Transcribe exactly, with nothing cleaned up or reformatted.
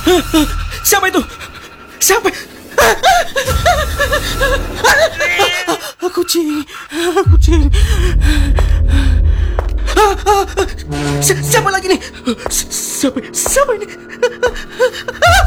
Siapa itu? Siapa? Kucing, kucing. Si- Siapa lagi nih? Si- Siapa? Siapa ini?